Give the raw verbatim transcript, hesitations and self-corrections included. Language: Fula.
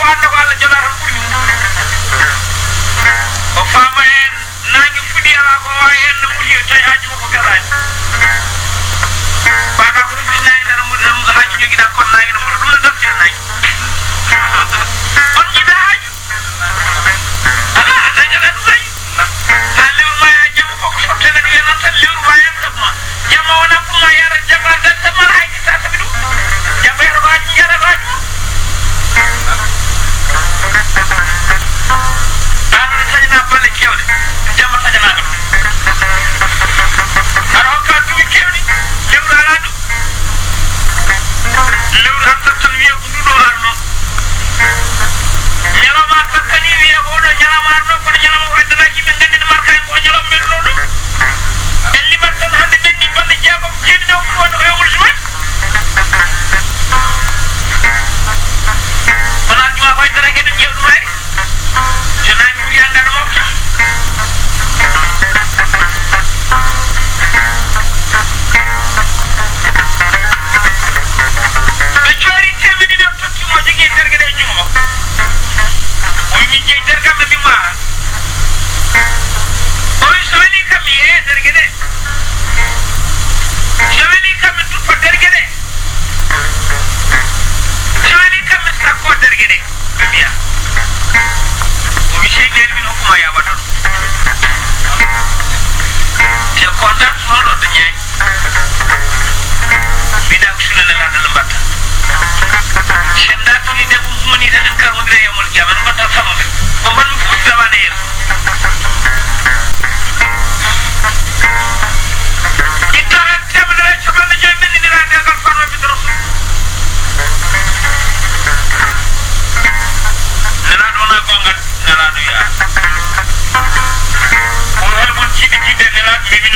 hande ko Allah jolata ɓuri o faama en nangi fuɗi ala ko wawi hen no muɗi tawi haji makko gasani baka ko ɗum nayi dara muɗi ɗum haji joguiɗa kono nangi no muɗi ɗum no daftina nangi on jiɗa haaju ala a dañata ɗum nayi ha lewru ma ya jamma koko sottene ɗum e noon tan lewru ma yan sabma jamma wona pour ma yara jamma dan tamman haydi sa sabi ɗum jamma yata ko haaju jara ko haaju ɗaɗone sañana balle kewɗe jamma sañanaɗo aɗa hokka duɓi kewɗi lewru ala ɗum lewru hantat tan wiya ko nduɗo arno ñalawma kakkani wiya ko oɗo ñalawma arno kono ñalawma ko addanaji ɓe gandine markani ko ñalawma ɓenno ɗum en limat tan hande ɓenni balle jeegom jeeɗiɗo ko wonno ko yowol suman kono adduma ko addanake ɗum ƴewɗum hayri so nami wiya andaɗo mofta ɓe coori temedde ɗiɗi o tottimo jogui e dergueɗe e jungo makko o wi min jeeyi dergam ɓe mbimma o wi so weeli kam mi yeeye dergueɗe so weeli kam mi tuppa dergueɗe so weeli kam mi sakko dergueɗe ɓe mbiya o wi seydi en min hokkuma yaɓata ɗum te kontan soɗo ɗo ñayi mbiɗa ko sulanelaɗo no mbatta senda toni debbo mumani tan en karmodira yamol jama no mbatta famude ko mbanmi fof dawane yeeso ittore temedere e capanɗe joyi ɓenninira degal fanoɓe dorosu nelaɗo wona gongal nelaɗo wiya on holmon jiɗi jiɗde nelaɗo mbimi